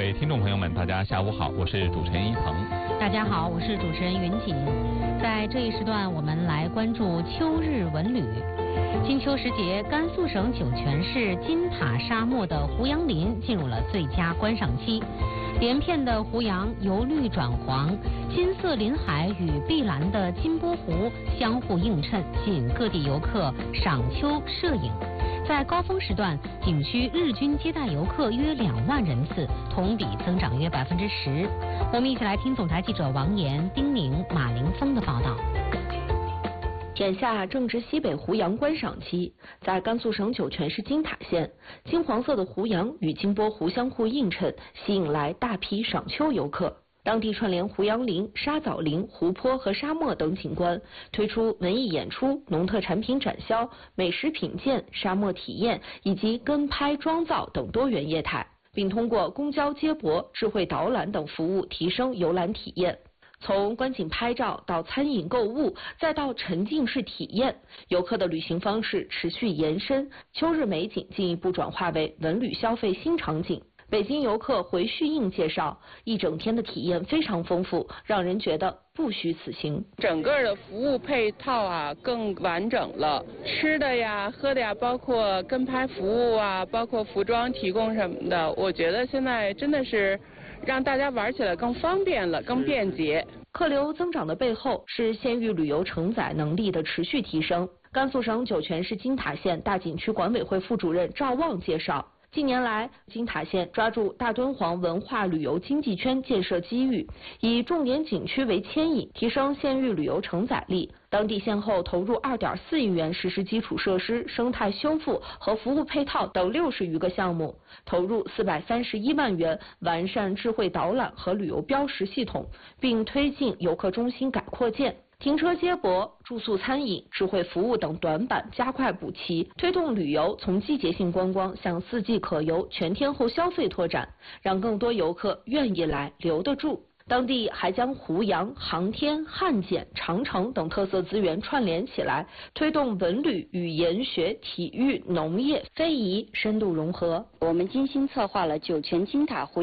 位听众朋友们，大家下午好，我是主持人一鹏。 大家好，我是主持人云锦。在这一时段，我们来关注秋日文旅。金秋时节，甘肃省酒泉市金塔沙漠的胡杨林进入了最佳观赏期。连片的胡杨由绿转黄，金色林海与碧蓝的金波湖相互映衬，吸引各地游客赏秋摄影。在高峰时段，景区日均接待游客约2万人次，同比增长约10%。我们一起来听总台记者王岩、丁宁、马凌峰的报道。 眼下正值西北胡杨观赏期，在甘肃省酒泉市金塔县，金黄色的胡杨与金波湖相互映衬，吸引来大批赏秋游客。当地串联胡杨林、沙枣林、湖泊和沙漠等景观，推出文艺演出、农特产品展销、美食品鉴、沙漠体验以及跟拍妆造等多元业态，并通过公交接驳、智慧导览等服务提升游览体验。从观景拍照到餐饮购物，再到沉浸式体验，游客的旅行方式持续延伸，秋日美景进一步转化为文旅消费新场景。北京游客回旭映介绍，一整天的体验非常丰富，让人觉得不虚此行。 整个的服务配套啊更完整了，吃的呀、喝的呀，包括跟拍服务啊，包括服装提供什么的，我觉得现在真的是让大家玩起来更方便了，更便捷。 客流增长的背后是县域旅游承载能力的持续提升。甘肃省酒泉市金塔县大景区管委会副主任赵旺介绍，近年来，金塔县抓住大敦煌文化旅游经济圈建设机遇，以重点景区为牵引，提升县域旅游承载力。当地先后投入2.4亿元实施基础设施、生态修复和服务配套等60余个项目，投入431万元完善智慧导览和旅游标识系统，并推进游客中心改扩建。停车接驳、住宿餐饮、智慧服务等短板加快补齐，推动旅游从季节性观光向4季可游、全天候消费拓展，让更多游客愿意来、留得住。当地还将胡杨、航天、汉简、长城等特色资源串联起来，推动文旅、语言学、体育、农业、非遗深度融合。 我们精心策划了酒泉金塔胡